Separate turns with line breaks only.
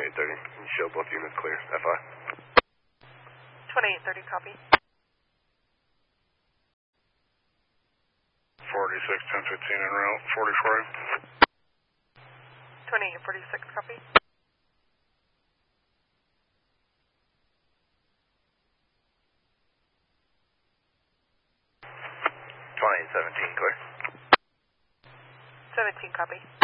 2830. You show both units clear. FI.
2830, copy.
46, 1015 en route, 44.
2846, copy.
2817, clear.
17, copy.